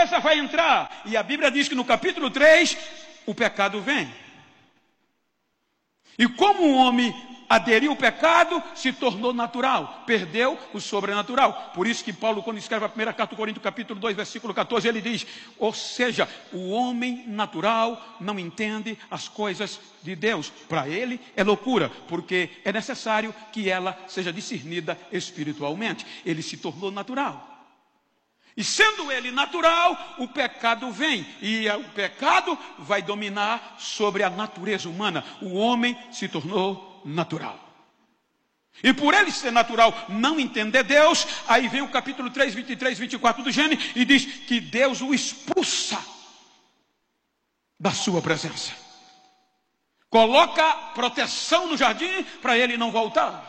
natureza vai entrar. E a Bíblia diz que no capítulo 3, o pecado vem. E como o homem aderiu ao pecado, se tornou natural, perdeu o sobrenatural. Por isso que Paulo, quando escreve a primeira carta aos Coríntios, capítulo 2, versículo 14, ele diz, ou seja, o homem natural não entende as coisas de Deus. Para ele é loucura, porque é necessário que ela seja discernida espiritualmente. Ele se tornou natural. E sendo ele natural, o pecado vem. E o pecado vai dominar sobre a natureza humana. O homem se tornou natural. E por ele ser natural, não entender Deus, aí vem o capítulo 3, 23, 24 do Gênesis, e diz que Deus o expulsa da sua presença. Coloca proteção no jardim para ele não voltar.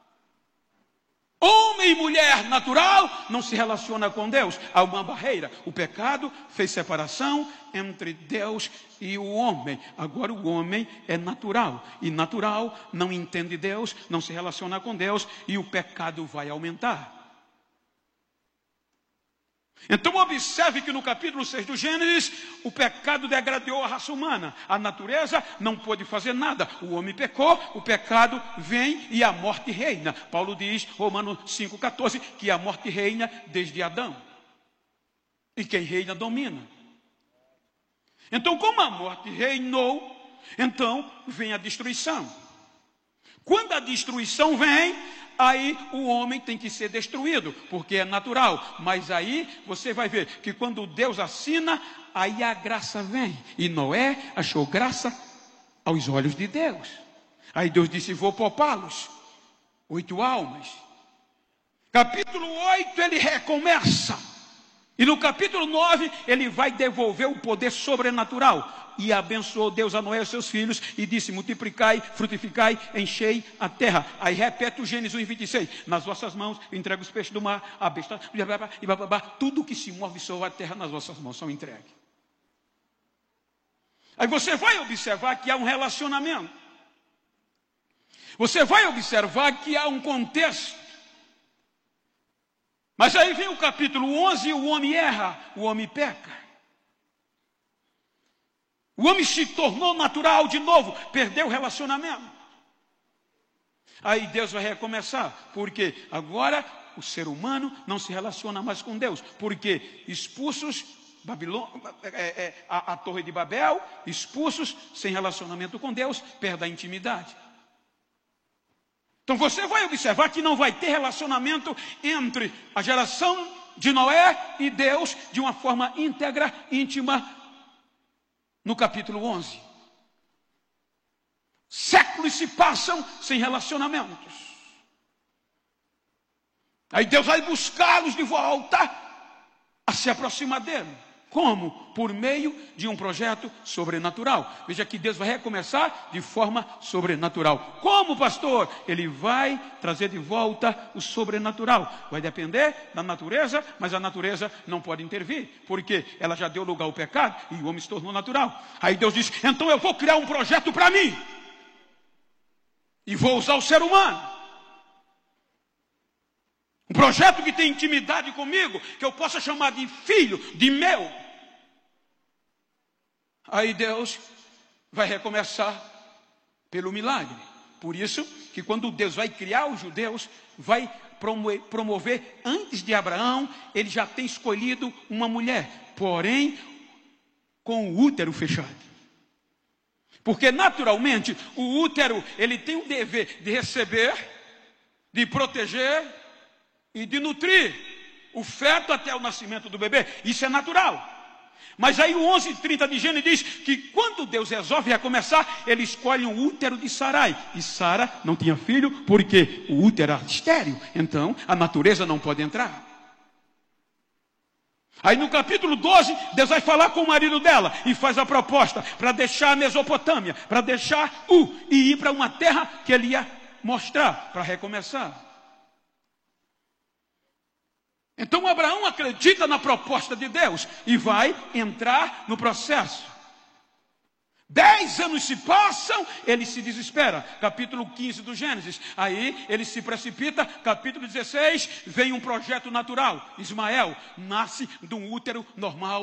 Homem e mulher natural não se relaciona com Deus. Há uma barreira. O pecado fez separação entre Deus e o homem. Agora o homem é natural. E natural não entende Deus, não se relaciona com Deus. E o pecado vai aumentar. Então observe que no capítulo 6 do Gênesis, o pecado degradou a raça humana. A natureza não pôde fazer nada. O homem pecou, o pecado vem e a morte reina. Paulo diz, Romanos 5,14, que a morte reina desde Adão. E quem reina domina. Então como a morte reinou, então vem a destruição. Quando a destruição vem, aí o homem tem que ser destruído, porque é natural. Mas aí você vai ver que quando Deus assina, aí a graça vem. E Noé achou graça aos olhos de Deus. Aí Deus disse, vou poupá-los. 8 almas. Capítulo 8 ele recomeça. E no capítulo 9 ele vai devolver o poder sobrenatural. E abençoou Deus a Noé e seus filhos e disse, multiplicai, frutificai, enchei a terra. Aí repete o Gênesis 1:26, nas vossas mãos entrego os peixes do mar, a besta, e bababá, tudo que se move sobre a terra nas vossas mãos são entregues. Aí você vai observar que há um relacionamento. Você vai observar que há um contexto. Mas aí vem o capítulo 11 e o homem erra, o homem peca. O homem se tornou natural de novo, perdeu o relacionamento. Aí Deus vai recomeçar, porque agora o ser humano não se relaciona mais com Deus. Porque expulsos, a Torre de Babel, expulsos, sem relacionamento com Deus, perde a intimidade. Então você vai observar que não vai ter relacionamento entre a geração de Noé e Deus de uma forma íntegra, íntima, no capítulo 11. Séculos se passam sem relacionamentos. Aí Deus vai buscá-los de volta a se aproximar dele. Como? Por meio de um projeto sobrenatural. Veja que Deus vai recomeçar de forma sobrenatural. Como, pastor? Ele vai trazer de volta o sobrenatural. Vai depender da natureza, mas a natureza não pode intervir, porque ela já deu lugar ao pecado e o homem se tornou natural. Aí Deus diz, então eu vou criar um projeto para mim. E vou usar o ser humano. Um projeto que tem intimidade comigo, que eu possa chamar de filho, de meu. Aí Deus vai recomeçar pelo milagre. Por isso que quando Deus vai criar os judeus, vai promover, antes de Abraão, ele já tem escolhido uma mulher, porém com o útero fechado. Porque naturalmente o útero, ele tem o dever de receber, de proteger e de nutrir o feto até o nascimento do bebê. Isso é natural. Mas aí o 11:30 de Gênesis diz que quando Deus resolve recomeçar, ele escolhe um útero de Sarai. E Sara não tinha filho porque o útero era estéril. Então a natureza não pode entrar. Aí no capítulo 12, Deus vai falar com o marido dela e faz a proposta para deixar a Mesopotâmia, para deixar e ir para uma terra que ele ia mostrar para recomeçar. Então Abraão acredita na proposta de Deus e vai entrar no processo. 10 anos se passam, ele se desespera. Capítulo 15 do Gênesis. Aí ele se precipita. Capítulo 16, vem um projeto natural. Ismael nasce de um útero normal